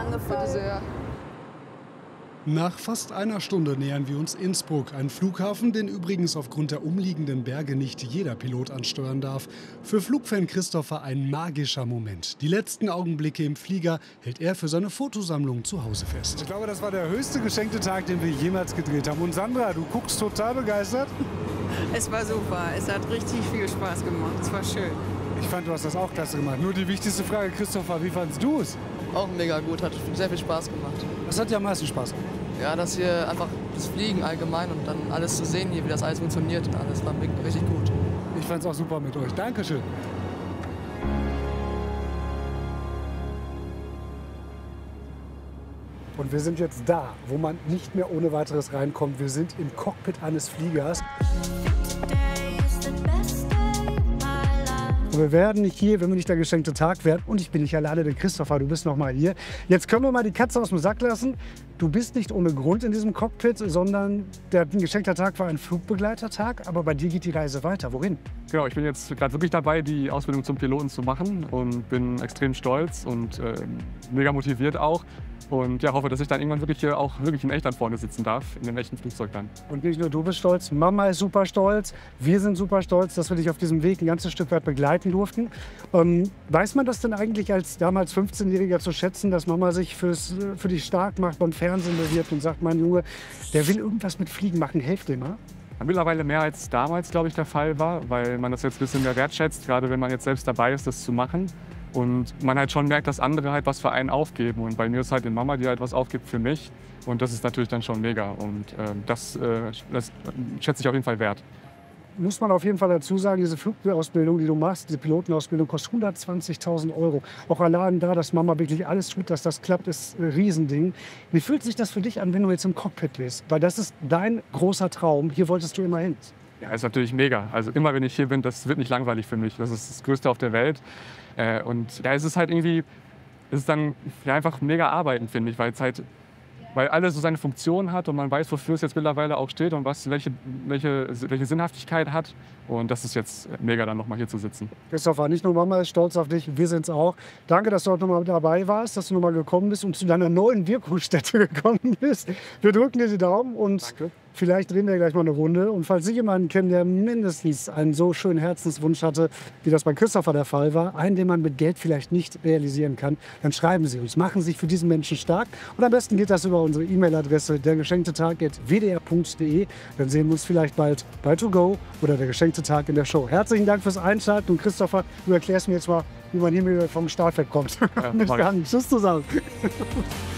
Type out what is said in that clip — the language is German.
Danke bitte sehr. Nach fast einer Stunde nähern wir uns Innsbruck, ein Flughafen, den übrigens aufgrund der umliegenden Berge nicht jeder Pilot ansteuern darf. Für Flugfan Christopher ein magischer Moment. Die letzten Augenblicke im Flieger hält er für seine Fotosammlung zu Hause fest. Ich glaube, das war der höchste geschenkte Tag, den wir jemals gedreht haben. Und Sandra, du guckst total begeistert. Es war super, es hat richtig viel Spaß gemacht, es war schön. Ich fand, du hast das auch klasse gemacht. Nur die wichtigste Frage, Christopher, wie fandest du es? Auch mega gut, hat sehr viel Spaß gemacht. Was hat dir am meisten Spaß gemacht? Ja, dass hier einfach das Fliegen allgemein und dann alles zu sehen hier, wie das alles funktioniert und alles war richtig gut. Ich fand es auch super mit euch. Dankeschön. Und wir sind jetzt da, wo man nicht mehr ohne weiteres reinkommt. Wir sind im Cockpit eines Fliegers. Und wir werden nicht hier, wenn wir nicht der geschenkte Tag werden. Und ich bin nicht alleine, denn Christopher, du bist noch mal hier. Jetzt können wir mal die Katze aus dem Sack lassen. Du bist nicht ohne Grund in diesem Cockpit, sondern der geschenkte Tag war ein Flugbegleitertag. Aber bei dir geht die Reise weiter. Wohin? Genau, ich bin jetzt gerade wirklich dabei, die Ausbildung zum Piloten zu machen und bin extrem stolz und mega motiviert auch. Und ja, hoffe, dass ich dann irgendwann wirklich hier auch wirklich in echt dann vorne sitzen darf, in dem echten Flugzeug dann. Und nicht nur du bist stolz, Mama ist super stolz, wir sind super stolz, dass wir dich auf diesem Weg ein ganzes Stück weit begleiten durften. Weiß man das denn eigentlich als damals 15-Jähriger zu schätzen, dass Mama sich für dich stark macht, beim Fernsehen bewirbt und sagt, mein Junge, der will irgendwas mit Fliegen machen, helft ihm mal? Mittlerweile mehr als damals, glaube ich, der Fall war, weil man das jetzt ein bisschen mehr wertschätzt, gerade wenn man jetzt selbst dabei ist, das zu machen. Und man halt schon merkt, dass andere halt was für einen aufgeben. Und bei mir ist halt die Mama, die halt was aufgibt für mich. Und das ist natürlich dann schon mega. Und das schätze ich auf jeden Fall wert. Muss man auf jeden Fall dazu sagen, diese Flugausbildung, die du machst, diese Pilotenausbildung, kostet 120.000 €. Auch allein da, dass Mama wirklich alles tut, dass das klappt, ist ein Riesending. Wie fühlt sich das für dich an, wenn du jetzt im Cockpit bist? Weil das ist dein großer Traum. Hier wolltest du immer hin. Ja, ist natürlich mega. Also immer, wenn ich hier bin, das wird nicht langweilig für mich. Das ist das Größte auf der Welt. Und da ist es halt irgendwie, ist es dann ja, einfach mega arbeiten, finde ich, weil alles so seine Funktion hat und man weiß, wofür es jetzt mittlerweile auch steht und welche Sinnhaftigkeit hat. Und das ist jetzt mega, dann nochmal hier zu sitzen. Christopher, nicht nur Mama ist stolz auf dich, wir sind es auch. Danke, dass du heute nochmal dabei warst, dass du nochmal gekommen bist und zu deiner neuen Wirkungsstätte gekommen bist. Wir drücken dir die Daumen und Danke. Vielleicht drehen wir gleich mal eine Runde. Und falls Sie jemanden kennen, der mindestens einen so schönen Herzenswunsch hatte, wie das bei Christopher der Fall war, einen, den man mit Geld vielleicht nicht realisieren kann, dann schreiben Sie uns, machen Sie sich für diesen Menschen stark. Und am besten geht das über unsere E-Mail-Adresse dergeschenktetag@wdr.de. Dann sehen wir uns vielleicht bald bei To Go oder der geschenkte Tag in der Show. Herzlichen Dank fürs Einschalten. Und Christopher, du erklärst mir jetzt mal, wie man hier wieder vom Start wegkommt. Ja, Bis dann. Tschüss zusammen.